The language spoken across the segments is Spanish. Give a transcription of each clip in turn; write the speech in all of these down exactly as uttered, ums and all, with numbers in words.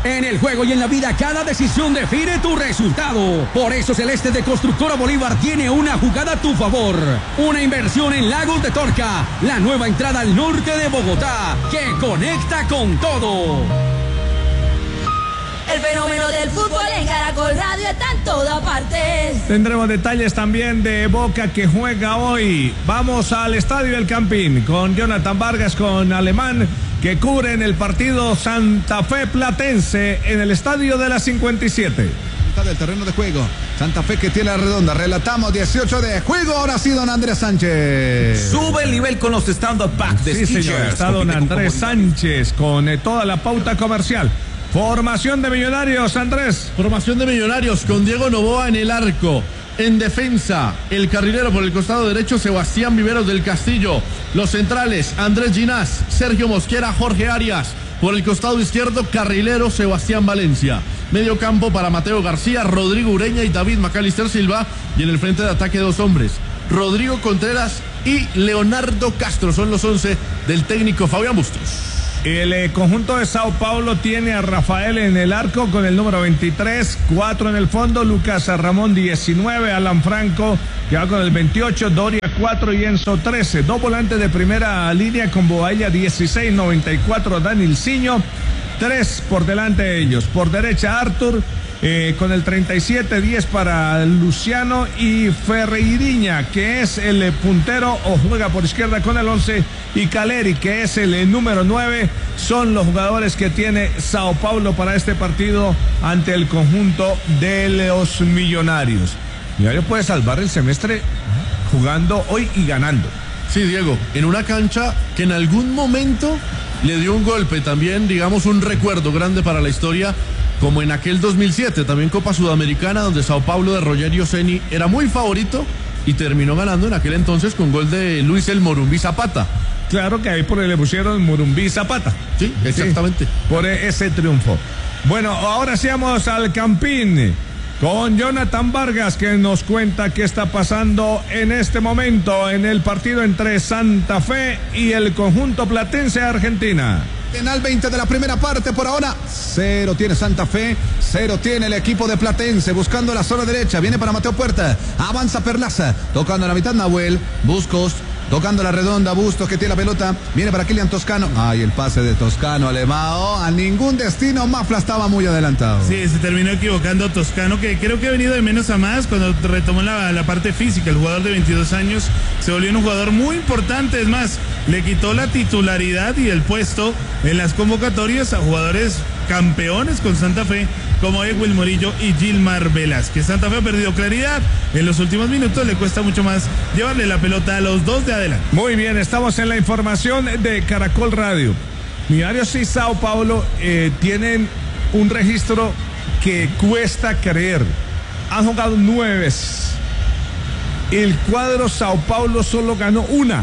En el juego y en la vida, cada decisión define tu resultado. Por eso Celeste de Constructora Bolívar tiene una jugada a tu favor. Una inversión en Lagos de Torca, la nueva entrada al norte de Bogotá, que conecta con todo. El fenómeno del fútbol en Caracol Radio está en todas partes. Tendremos detalles también de Boca que juega hoy. Vamos al Estadio El Campín con Jonathan Vargas, con Alemán, que cubren el partido Santa Fe Platense en el Estadio de la cincuenta y siete. Del terreno de juego, Santa Fe que tiene la redonda. Relatamos dieciocho de juego. Ahora sí, don Andrés Sánchez. Sube el nivel con los stand-up pack de Sí, señor. Está don Andrés Sánchez con eh, toda la pauta comercial. Formación de Millonarios, Andrés. Formación de Millonarios con Diego Noboa en el arco. En defensa, el carrilero por el costado derecho, Sebastián Viveros del Castillo. Los centrales, Andrés Ginás, Sergio Mosquera, Jorge Arias. Por el costado izquierdo, carrilero, Sebastián Valencia. Medio campo para Mateo García, Rodrigo Ureña y David Macalister Silva. Y en el frente de ataque, dos hombres, Rodrigo Contreras y Leonardo Castro. Son los once del técnico Fabián Bustos. El eh, conjunto de Sao Paulo tiene a Rafael en el arco con el número veintitrés, cuatro en el fondo, Lucas Ramón diecinueve, Alan Franco que va con el veintiocho, Doria cuatro y Enzo trece. Dos volantes de primera línea con Boaya dieciséis, noventa y cuatro, Daniel Ciño, tres por delante de ellos. Por derecha Arthur eh, con el treinta y siete, diez para Luciano y Ferreiriña, que es el eh, puntero o juega por izquierda con el once, y Caleri, que es el eh, número nueve. Son los jugadores que tiene Sao Paulo para este partido ante el conjunto de los Millonarios. Millonarios puede salvar el semestre jugando hoy y ganando. Sí, Diego, en una cancha que en algún momento le dio un golpe, también digamos un recuerdo grande para la historia, como en aquel dos mil siete, también Copa Sudamericana, donde Sao Paulo de Rogerio Ceni era muy favorito y terminó ganando en aquel entonces con gol de Luis el Morumbí Zapata. Claro que ahí por ahí le pusieron Morumbí Zapata. Sí, exactamente. Sí, por ese triunfo. Bueno, ahora sí vamos al Campín con Jonathan Vargas, que nos cuenta qué está pasando en este momento en el partido entre Santa Fe y el conjunto platense de Argentina. Penal veinte de la primera parte por ahora. Cero tiene Santa Fe, cero tiene el equipo de Platense. Buscando la zona derecha, viene para Mateo Puerta. Avanza Perlaza, tocando la mitad Nahuel. Buscos, tocando la redonda, Bustos que tiene la pelota. Viene para Kylian Toscano. Ay, el pase de Toscano, Alemao. A ningún destino, Mafla estaba muy adelantado. Sí, se terminó equivocando Toscano, que creo que ha venido de menos a más cuando retomó la, la parte física. El jugador de veintidós años se volvió un jugador muy importante. Es más, le quitó la titularidad y el puesto en las convocatorias a jugadores campeones con Santa Fe como Edwin Morillo y Gilmar Velázquez. Santa Fe ha perdido claridad en los últimos minutos, le cuesta mucho más llevarle la pelota a los dos de adelante. Muy bien, estamos en la información de Caracol Radio. Millonarios y Sao Paulo eh, tienen un registro que cuesta creer. Han jugado nueve veces. El cuadro Sao Paulo solo ganó una.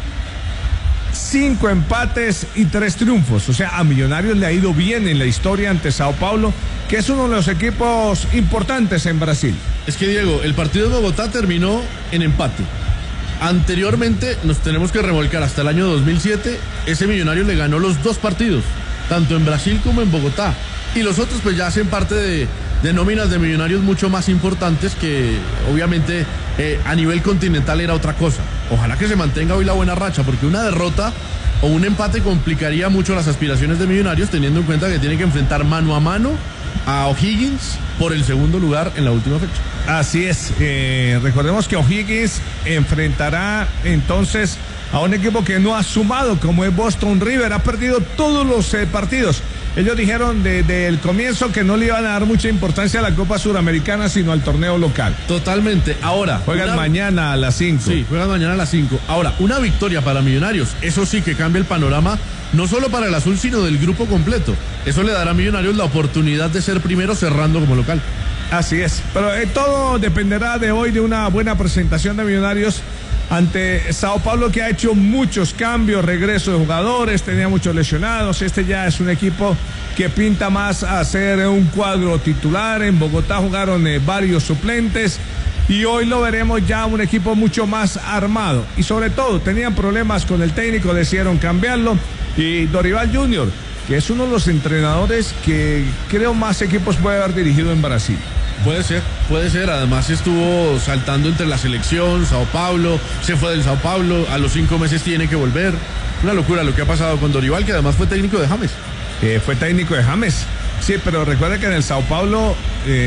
Cinco empates y tres triunfos. O sea, a Millonarios le ha ido bien en la historia ante Sao Paulo, que es uno de los equipos importantes en Brasil. Es que, Diego, el partido de Bogotá terminó en empate. Anteriormente nos tenemos que revolcar hasta el año dos mil siete. Ese Millonarios le ganó los dos partidos, tanto en Brasil como en Bogotá. Y los otros pues ya hacen parte de, de nóminas de Millonarios mucho más importantes, que obviamente eh, a nivel continental era otra cosa. Ojalá que se mantenga hoy la buena racha, porque una derrota o un empate complicaría mucho las aspiraciones de Millonarios, teniendo en cuenta que tiene que enfrentar mano a mano a O'Higgins por el segundo lugar en la última fecha. Así es, eh, recordemos que O'Higgins enfrentará entonces a un equipo que no ha sumado, como es Boston River. Ha perdido todos los eh, partidos. Ellos dijeron desde el comienzo que no le iban a dar mucha importancia a la Copa Suramericana, sino al torneo local. Totalmente. Ahora juegan una... mañana a las cinco. Sí, juegan mañana a las cinco. Ahora, una victoria para Millonarios, eso sí que cambia el panorama, no solo para el azul, sino del grupo completo. Eso le dará a Millonarios la oportunidad de ser primero cerrando como local. Así es, pero eh, todo dependerá de hoy de una buena presentación de Millonarios ante Sao Paulo, que ha hecho muchos cambios, regreso de jugadores, tenía muchos lesionados. Este ya es un equipo que pinta más a ser un cuadro titular. En Bogotá jugaron eh, varios suplentes y hoy lo veremos ya un equipo mucho más armado, y sobre todo tenían problemas con el técnico, decidieron cambiarlo, y Dorival junior que es uno de los entrenadores que creo más equipos puede haber dirigido en Brasil. Puede ser, puede ser. Además estuvo saltando entre la selección, Sao Paulo, se fue del Sao Paulo, a los cinco meses tiene que volver. Una locura lo que ha pasado con Dorival, que además fue técnico de James. Eh, fue técnico de James. Sí, pero recuerda que en el Sao Paulo,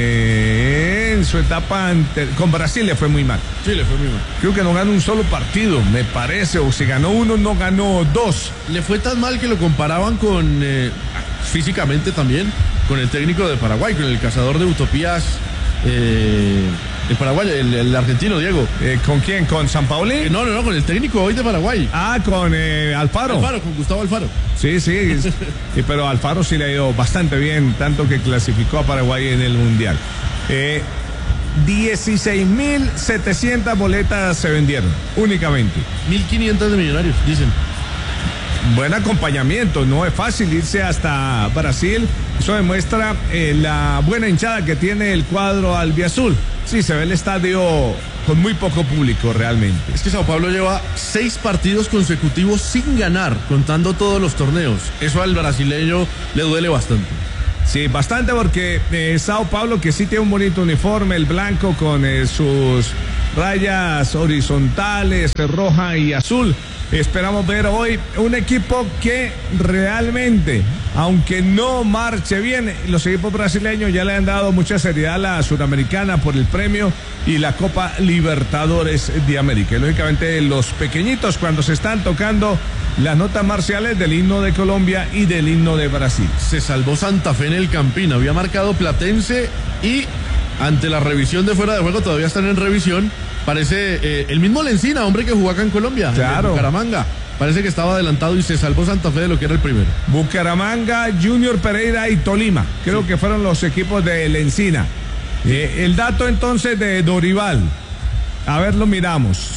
eh, en su etapa ante, con Brasil le fue muy mal. Sí, le fue muy mal. Creo que no ganó un solo partido, me parece, o si ganó uno, no ganó dos. Le fue tan mal que lo comparaban con, eh, físicamente también, con el técnico de Paraguay, con el cazador de utopías, eh, el paraguayo, el, el argentino, Diego. Eh, ¿Con quién? ¿Con Sampaoli? Eh, no, no, no, con el técnico hoy de Paraguay. Ah, con eh, Alfaro. Alfaro, con Gustavo Alfaro. Sí, sí, sí, pero Alfaro sí le ha ido bastante bien, tanto que clasificó a Paraguay en el Mundial. Eh, dieciséis mil setecientas boletas se vendieron, únicamente. mil quinientos de Millonarios, dicen. Buen acompañamiento, no es fácil irse hasta Brasil. Eso demuestra eh, la buena hinchada que tiene el cuadro albiazul. Sí, se ve el estadio con muy poco público realmente. Es que Sao Paulo lleva seis partidos consecutivos sin ganar, contando todos los torneos. Eso al brasileño le duele bastante. Sí, bastante, porque eh, Sao Paulo, que sí tiene un bonito uniforme, el blanco con eh, sus rayas horizontales, roja y azul. Esperamos ver hoy un equipo que realmente, aunque no marche bien, los equipos brasileños ya le han dado mucha seriedad a la Suramericana por el premio y la Copa Libertadores de América. Y lógicamente los pequeñitos, cuando se están tocando las notas marciales del himno de Colombia y del himno de Brasil. Se salvó Santa Fe en el Campín, había marcado Platense y ante la revisión de fuera de juego, todavía están en revisión. Parece eh, el mismo Lencina, hombre que jugó acá en Colombia, claro. En Bucaramanga. Parece que estaba adelantado y se salvó Santa Fe de lo que era el primero. Bucaramanga, Junior Pereira y Tolima, creo sí. que fueron los equipos de Lencina. Eh, el dato entonces de Dorival, a ver, lo miramos.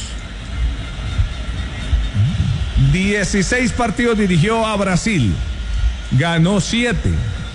dieciséis partidos dirigió a Brasil, ganó siete,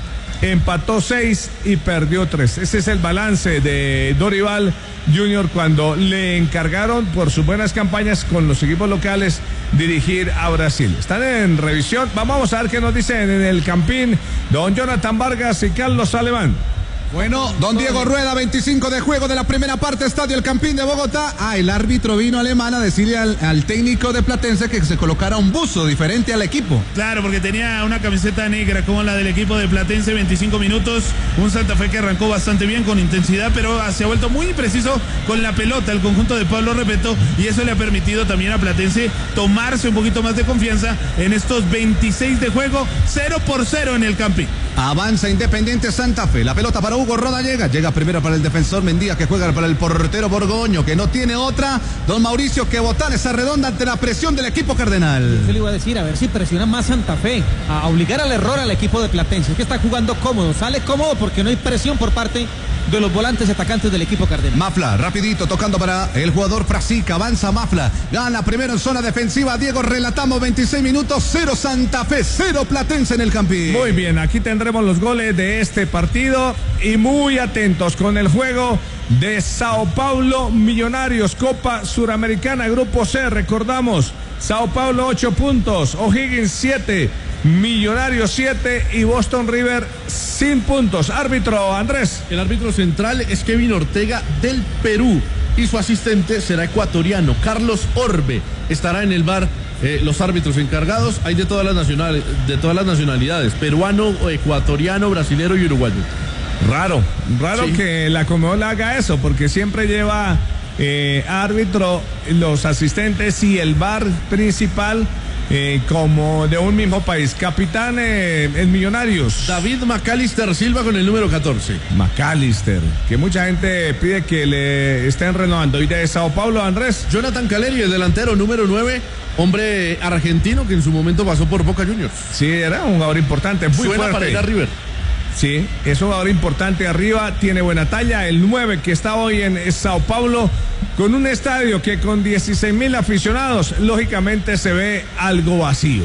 empató seis y perdió tres. Ese es el balance de Dorival Junior cuando le encargaron por sus buenas campañas con los equipos locales dirigir a Brasil. Están en revisión. Vamos a ver qué nos dicen en el Campín don Jonathan Vargas y Carlos Alemán. Bueno, don Diego Rueda, veinticinco de juego de la primera parte, Estadio El Campín de Bogotá. Ah, el árbitro vino alemán a decirle al, al técnico de Platense que se colocara un buzo diferente al equipo. Claro, porque tenía una camiseta negra como la del equipo de Platense, veinticinco minutos, un Santa Fe que arrancó bastante bien, con intensidad, pero se ha vuelto muy impreciso con la pelota, el conjunto de Pablo Repeto, y eso le ha permitido también a Platense tomarse un poquito más de confianza en estos veintiséis de juego, cero por cero en el Campín. Avanza Independiente Santa Fe, la pelota para Hugo Roda llega, llega primero para el defensor Mendía, que juega para el portero Borgoño, que no tiene otra, don Mauricio, que botar esa redonda ante la presión del equipo cardenal. Yo le iba a decir, a ver si presiona más Santa Fe, a obligar al error al equipo de Platense, que está jugando cómodo, sale cómodo porque no hay presión por parte de los volantes atacantes del equipo cardenal. Mafla, rapidito, tocando para el jugador Frasica, avanza Mafla, gana primero en zona defensiva, Diego, relatamos veintiséis minutos, cero Santa Fe, cero Platense en el Campín. Muy bien, aquí tendremos los goles de este partido y muy atentos con el juego de Sao Paulo Millonarios, Copa Suramericana, Grupo C, recordamos, Sao Paulo ocho puntos, O'Higgins siete, Millonarios siete y Boston River sin puntos. Árbitro, Andrés. El árbitro central es Kevin Ortega del Perú y su asistente será ecuatoriano, Carlos Orbe. Estará en el V A R. Eh, los árbitros encargados hay de todas las nacionales, de todas las nacionalidades, peruano, ecuatoriano, brasilero y uruguayo. Raro, raro sí. que la Conmebol haga eso, porque siempre lleva eh, árbitro, los asistentes y el V A R principal eh, como de un mismo país. Capitán eh, en Millonarios, David McAllister Silva con el número catorce. McAllister, que mucha gente pide que le estén renovando. Y de Sao Paulo, Andrés. Jonathan Caleri, el delantero número nueve, hombre argentino que en su momento pasó por Boca Juniors. Sí, era un jugador importante, muy Suena fuerte. para ir a River. Sí, es un jugador importante arriba, tiene buena talla, el nueve que está hoy en Sao Paulo, con un estadio que con dieciséis mil aficionados, lógicamente se ve algo vacío.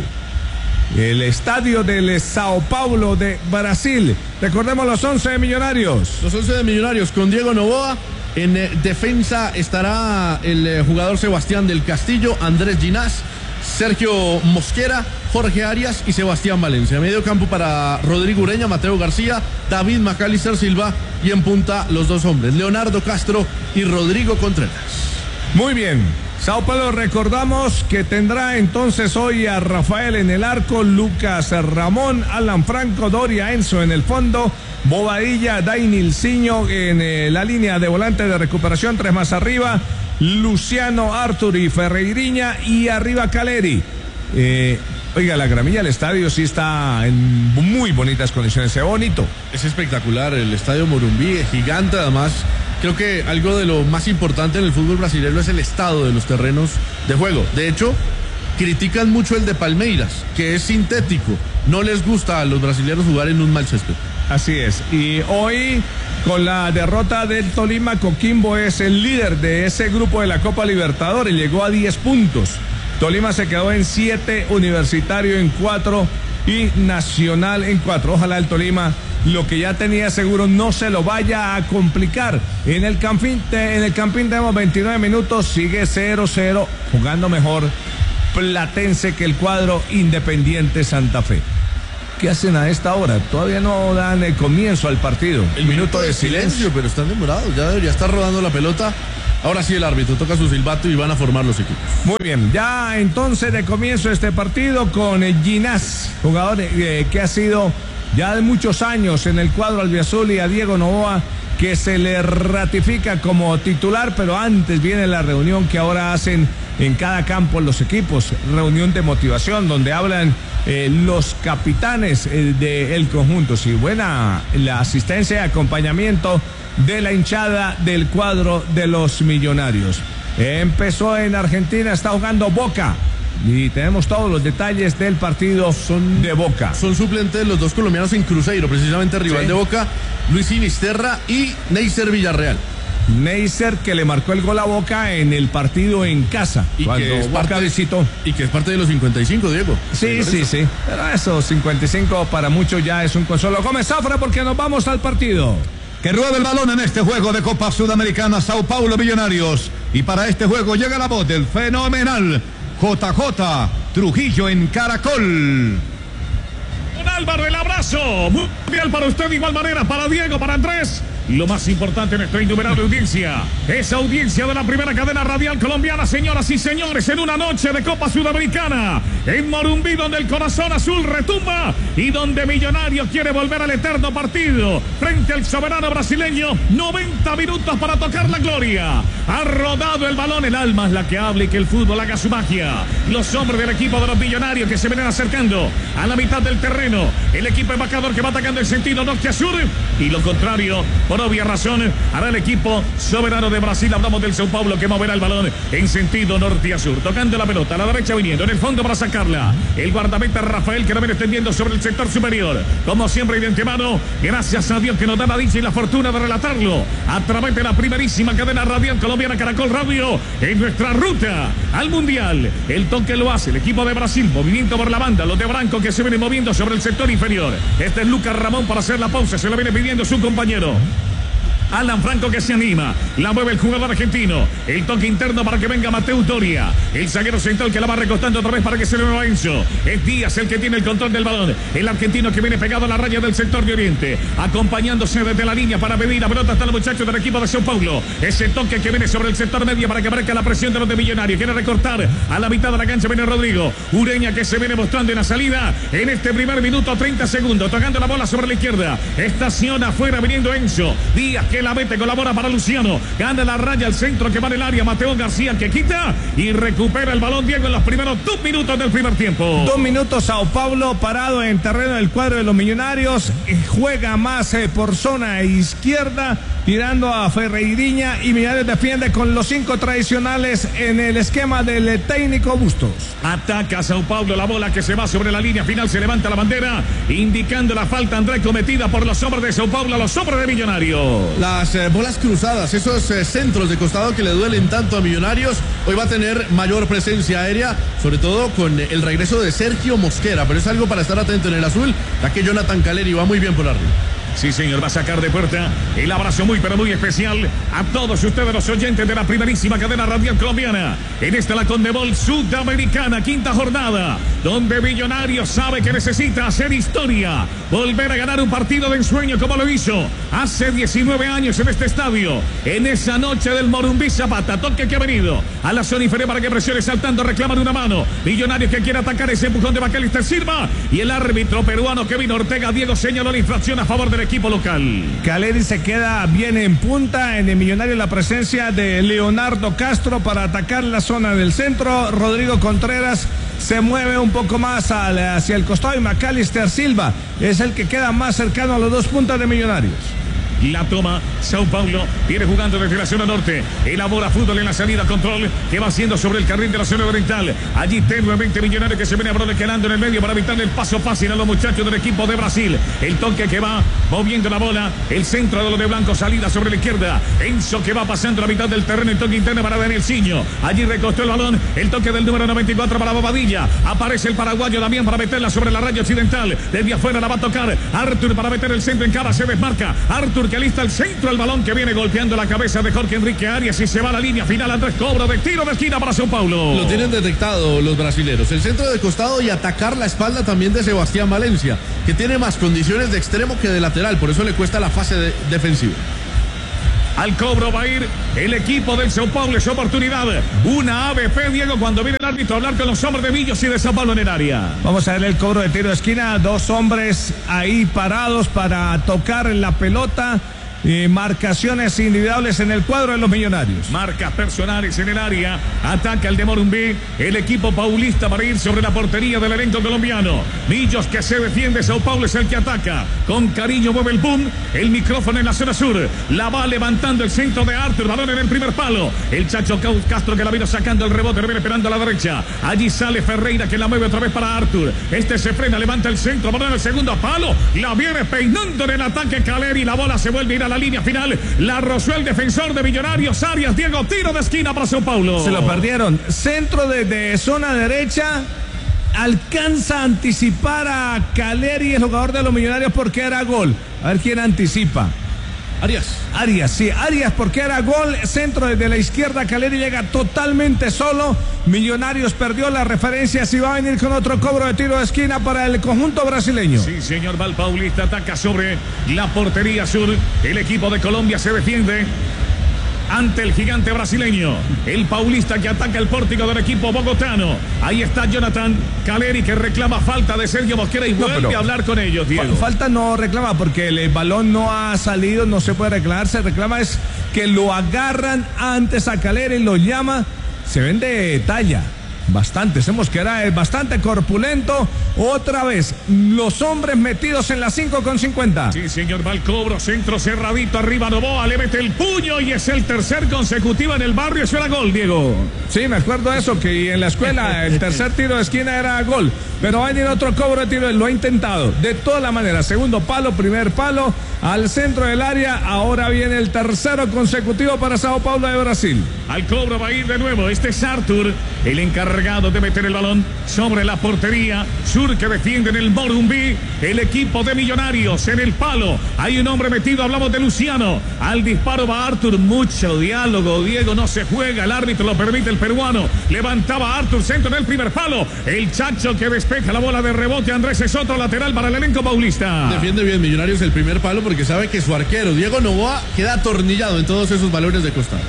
El estadio del Sao Paulo de Brasil. Recordemos los once de Millonarios. Los once de Millonarios con Diego Noboa. En eh, defensa estará el eh, jugador Sebastián del Castillo, Andrés Ginás. Sergio Mosquera, Jorge Arias y Sebastián Valencia. Medio campo para Rodrigo Ureña, Mateo García, David Macalister Silva y en punta los dos hombres, Leonardo Castro y Rodrigo Contreras. Muy bien. Sao Paulo, recordamos que tendrá entonces hoy a Rafael en el arco, Lucas Ramón, Alan Franco, Doria Enzo en el fondo, Bobadilla, Dainilciño en eh, la línea de volante de recuperación, tres más arriba, Luciano, Artur y Ferreiriña y arriba Caleri. Eh, oiga, la gramilla del estadio sí está en muy bonitas condiciones, se ve bonito. Es espectacular, el estadio Morumbi, es gigante además. Creo que algo de lo más importante en el fútbol brasileño es el estado de los terrenos de juego. De hecho, critican mucho el de Palmeiras, que es sintético. No les gusta a los brasileños jugar en un mal césped. Así es. Y hoy, con la derrota del Tolima, Coquimbo es el líder de ese grupo de la Copa Libertadores. Llegó a diez puntos. Tolima se quedó en siete, Universitario en cuatro y Nacional en cuatro. Ojalá el Tolima, lo que ya tenía seguro, no se lo vaya a complicar. En el Campín, en el Campín tenemos veintinueve minutos, sigue cero cero, jugando mejor Platense que el cuadro Independiente Santa Fe. ¿Qué hacen a esta hora? Todavía no dan el comienzo al partido. El minuto de silencio, pero están demorados, ya debería estar rodando la pelota. Ahora sí el árbitro toca su silbato y van a formar los equipos. Muy bien, ya entonces de comienzo este partido con Ginás, jugador eh, que ha sido ya de muchos años en el cuadro albiazul, y a Diego Novoa, que se le ratifica como titular, pero antes viene la reunión que ahora hacen en cada campo los equipos, reunión de motivación donde hablan eh, los capitanes eh, del conjunto. Sí, buena la asistencia y acompañamiento de la hinchada del cuadro de los Millonarios. Empezó en Argentina, está jugando Boca y tenemos todos los detalles del partido son de Boca. Son suplentes los dos colombianos en Cruzeiro, precisamente rival sí. de Boca, Luis Sinisterra y Neisser Villarreal. Neisser, que le marcó el gol a Boca en el partido en casa, y cuando que es Boca parte, visitó. Y que es parte de los cincuenta y cinco, Diego. Sí, sí, sí. Pero esos cincuenta y cinco para muchos ya es un consuelo. Gómez Zafra, porque nos vamos al partido. Que ruede el balón en este juego de Copa Sudamericana, Sao Paulo Millonarios. Y para este juego llega la voz del fenomenal J J Trujillo en Caracol. Don Álvaro, el abrazo mundial para usted, de igual manera para Diego, para Andrés. Lo más importante en nuestra innumerable audiencia, esa audiencia de la primera cadena radial colombiana, señoras y señores, en una noche de Copa Sudamericana, en Morumbi, donde el corazón azul retumba y donde Millonarios quiere volver al eterno partido frente al soberano brasileño. noventa minutos para tocar la gloria. Ha rodado el balón, el alma es la que habla y que el fútbol haga su magia. Los hombres del equipo de los Millonarios que se vienen acercando a la mitad del terreno. El equipo embajador que va atacando el sentido norte a sur, y lo contrario, por obvia razón, hará el equipo soberano de Brasil. Hablamos del Sao Paulo, que moverá el balón en sentido norte a sur, tocando la pelota a la derecha, viniendo en el fondo para sacarla el guardameta Rafael, que la viene extendiendo sobre el sector superior, como siempre, y de antemano, gracias a Dios que nos da la dicha y la fortuna de relatarlo a través de la primerísima cadena radial colombiana Caracol Radio, en nuestra ruta al Mundial. El toque lo hace el equipo de Brasil, movimiento por la banda, los de Branco que se vienen moviendo sobre el sector inferior. Este es Lucas Ramón para hacer la pausa, se lo viene pidiendo su compañero Alan Franco, que se anima, la mueve el jugador argentino, el toque interno para que venga Mateo Doria, el zaguero central que la va recostando otra vez para que se le mueva Enzo. Es Díaz el que tiene el control del balón, el argentino que viene pegado a la raya del sector de Oriente, acompañándose desde la línea para pedir la pelota hasta el muchacho del equipo de Sao Paulo. Ese toque que viene sobre el sector medio para que aparezca la presión de los de Millonarios, quiere recortar a la mitad de la cancha, viene Rodrigo Ureña, que se viene mostrando en la salida en este primer minuto, treinta segundos, tocando la bola sobre la izquierda, estaciona afuera, viniendo Enzo Díaz, que la mete, colabora para Luciano, gana la raya al centro que va en el área, Mateo García, que quita y recupera el balón, Diego, en los primeros dos minutos del primer tiempo. Dos minutos, Sao Paulo parado en terreno del cuadro de los Millonarios, juega más eh, por zona izquierda, tirando a Ferreiriña, y Millonarios defiende con los cinco tradicionales en el esquema del técnico Bustos. Ataca Sao Paulo, la bola que se va sobre la línea final, se levanta la bandera, indicando la falta, André, cometida por los hombres de Sao Paulo a los hombres de Millonarios. Las eh, bolas cruzadas, esos eh, centros de costado que le duelen tanto a Millonarios, hoy va a tener mayor presencia aérea, sobre todo con eh, el regreso de Sergio Mosquera, pero es algo para estar atento en el azul, ya que Jonathan Caleri va muy bien por arriba. Sí, señor, va a sacar de puerta. El abrazo muy, pero muy especial a todos ustedes, los oyentes de la primerísima cadena radial colombiana. En esta la Conmebol Sudamericana, quinta jornada, donde Millonarios sabe que necesita hacer historia, volver a ganar un partido de ensueño como lo hizo hace diecinueve años en este estadio, en esa noche del Morumbí Zapata. Toque que ha venido a la zona inferior para que presione saltando, reclaman una mano. Millonarios que quiere atacar ese empujón de Macalister Silva, y el árbitro peruano Kevin Ortega Diego señaló la infracción a favor del equipo local. Caleri se queda bien en punta. En el Millonario la presencia de Leonardo Castro para atacar la zona del centro. Rodrigo Contreras se mueve un poco más al, hacia el costado, y Macalister Silva es el que queda más cercano a los dos puntas de Millonarios. La toma Sao Paulo, viene jugando desde la zona norte, elabora fútbol en la salida, control que va haciendo sobre el carril de la zona oriental. Allí tenuemente Millonarios que se viene a quedando en el medio para evitar el paso fácil a los muchachos del equipo de Brasil. El toque que va moviendo la bola, el centro de los de blanco, salida sobre la izquierda. Enzo que va pasando la mitad del terreno, el toque interno para Daniel Ciño. Allí recostó el balón, el toque del número noventa y cuatro para Bobadilla. Aparece el paraguayo Damián para meterla sobre la raya occidental. Desde afuera la va a tocar Arthur para meter el centro en cara, se desmarca Arthur que alista el centro, el balón que viene golpeando la cabeza de Jorge Enrique Arias y se va a la línea final. Andrés Cobro de tiro de esquina para Sao Paulo. Lo tienen detectado los brasileros. El centro de costado y atacar la espalda también de Sebastián Valencia, que tiene más condiciones de extremo que de lateral, por eso le cuesta la fase de defensiva. Al cobro va a ir el equipo del Sao Paulo, es oportunidad. Una A B P, Diego, cuando viene el árbitro a hablar con los hombres de Millos y de Sao Paulo en el área. Vamos a ver el cobro de tiro de esquina. Dos hombres ahí parados para tocar la pelota. Eh, marcaciones individuales en el cuadro de los Millonarios. Marcas personales en el área. Ataca el de Morumbí, el equipo paulista, para ir sobre la portería del elenco colombiano. Millos que se defiende, Sao Paulo es el que ataca. Con cariño mueve el boom, el micrófono en la zona sur. La va levantando el centro de Arthur, balón en el primer palo. El Chacho Castro que la vino sacando el rebote, le viene esperando a la derecha. Allí sale Ferreira que la mueve otra vez para Arthur. Este se frena, levanta el centro, balón en el segundo palo. La viene peinando en el ataque Caleri, la bola se vuelve a ir a la línea final. La rozó el defensor de Millonarios, Arias. Diego, tiro de esquina para Sao Paulo. Se lo perdieron. Centro de, de zona derecha. Alcanza a anticipar a Caleri, el jugador de los Millonarios, porque era gol. A ver quién anticipa. Arias. Arias, sí, Arias, porque era gol. Centro desde la izquierda, Caleri llega totalmente solo. Millonarios perdió la referencia. Si va a venir con otro cobro de tiro de esquina para el conjunto brasileño. Sí, señor, Val Paulista ataca sobre la portería sur. El equipo de Colombia se defiende ante el gigante brasileño. El paulista que ataca el pórtico del equipo bogotano. Ahí está Jonathan Caleri que reclama falta de Sergio Mosquera y no, vuelve a hablar con ellos, Diego. Falta no reclama porque el balón no ha salido, no se puede reclamar. Se reclama es que lo agarran antes a Caleri, lo llama. Se ven de talla. Bastante, ese Mosquera es bastante corpulento. Otra vez, los hombres metidos en la cinco con cincuenta. Sí, señor, va el cobro, centro cerradito, arriba Novoa, le mete el puño y es el tercer consecutivo en el barrio. Eso era gol, Diego. Sí, me acuerdo de eso, que en la escuela el tercer tiro de esquina era gol. Pero va a venir otro cobro de tiro, lo ha intentado de todas las maneras. Segundo palo, primer palo, al centro del área. Ahora viene el tercero consecutivo para Sao Paulo de Brasil. Al cobro va a ir de nuevo, este es Arthur, el encargado de meter el balón sobre la portería sur que defiende en el Morumbí. El equipo de Millonarios en el palo. Hay un hombre metido, hablamos de Luciano. Al disparo va Arthur, mucho diálogo, Diego, no se juega, el árbitro lo permite, el peruano. Levantaba Arthur, centro en el primer palo. El Chacho que despeja la bola de rebote. Andrés es otro lateral para el elenco paulista. Defiende bien Millonarios el primer palo porque sabe que su arquero, Diego Novoa, queda atornillado en todos esos balones de costado.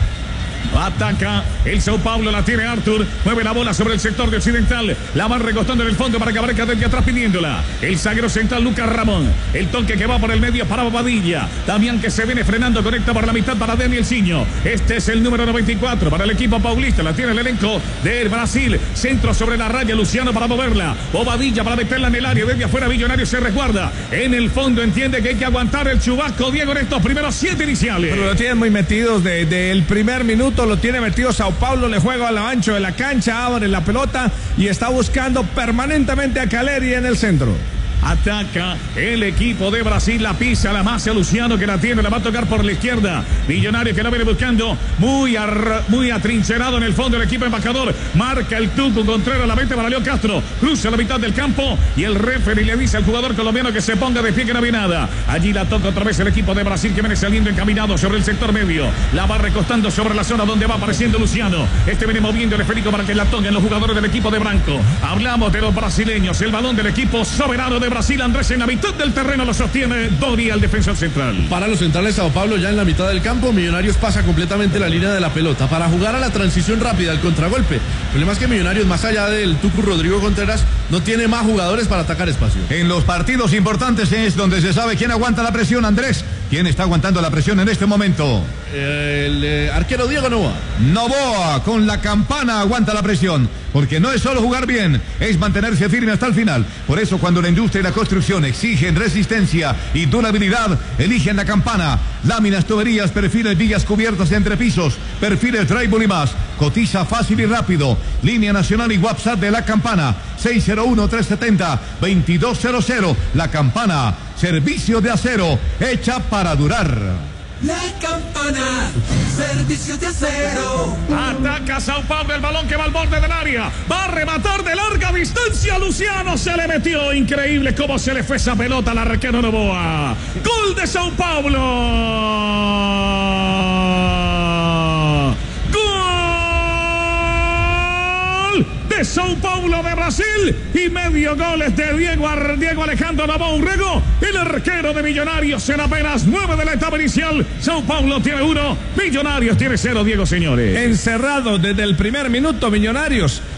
Ataca el Sao Paulo, la tiene Arthur, mueve la bola sobre el sector de occidental, la van recostando en el fondo para que aparezca desde atrás pidiéndola. El zaguero central Lucas Ramón, el toque que va por el medio para Bobadilla, Damián que se viene frenando, conecta por la mitad para Daniel Ciño. Este es el número noventa y cuatro para el equipo paulista, la tiene el elenco de Brasil. Centro sobre la raya, Luciano para moverla, Bobadilla para meterla en el área, desde afuera Millonario se resguarda. En el fondo entiende que hay que aguantar el chubasco, Diego, en estos primeros siete iniciales. Pero lo tienen muy metidos desde de el primer minuto. Lo tiene metido Sao Paulo, le juega al ancho de la cancha, abre la pelota y está buscando permanentemente a Caleri en el centro. Ataca el equipo de Brasil, la pisa, la masa Luciano que la tiene, la va a tocar por la izquierda. Millonario que la viene buscando, muy, ar, muy atrincherado en el fondo el equipo embajador. Marca el Tuco Contreras, la mete para Leo Castro. Cruza la mitad del campo y el referee le dice al jugador colombiano que se ponga de pie, que no había nada. Allí la toca otra vez el equipo de Brasil que viene saliendo encaminado sobre el sector medio. La va recostando sobre la zona donde va apareciendo Luciano. Este viene moviendo el esférico para que la toquen los jugadores del equipo de Branco. Hablamos de los brasileños. El balón del equipo soberano de Brasil, Andrés, en la mitad del terreno lo sostiene Doria, el defensor central. Para los centrales, Sao Paulo ya en la mitad del campo. Millonarios pasa completamente la línea de la pelota para jugar a la transición rápida, al contragolpe. El problema es que Millonarios, más allá del Tucu Rodrigo Contreras, no tiene más jugadores para atacar espacio. En los partidos importantes es donde se sabe quién aguanta la presión, Andrés. ¿Quién está aguantando la presión en este momento? El eh, arquero Diego Novoa. Novoa con la campana aguanta la presión, porque no es solo jugar bien, es mantenerse firme hasta el final. Por eso cuando la industria y la construcción exigen resistencia y durabilidad, eligen la campana. Láminas, tuberías, perfiles, villas cubiertas de entrepisos, perfiles drywall y más. Cotiza fácil y rápido. Línea nacional y WhatsApp de la campana seis cero uno, tres siete cero, dos dos cero cero. La campana, servicio de acero, hecha para durar. La campana, servicio de acero. Ataca Sao Paulo, el balón que va al borde del área. Va a rematar de larga distancia. Luciano se le metió. Increíble cómo se le fue esa pelota al arquero Novoa. Gol de Sao Paulo. Gol de Sao Paulo de Brasil. Y medio goles de Diego, Diego Alejandro Novoa Urrego, el arquero de Millonarios, en apenas nueve de la etapa inicial. Sao Paulo tiene uno, Millonarios tiene cero, Diego, señores. Encerrado desde el primer minuto, Millonarios.